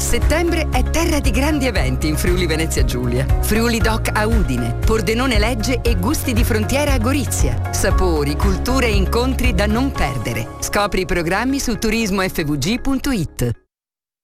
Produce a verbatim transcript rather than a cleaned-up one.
Settembre è terra di grandi eventi in Friuli Venezia Giulia. Friuli Doc a Udine, Pordenone Legge e Gusti di Frontiera a Gorizia. Sapori, culture e incontri da non perdere. Scopri i programmi su turismo f v g punto i t.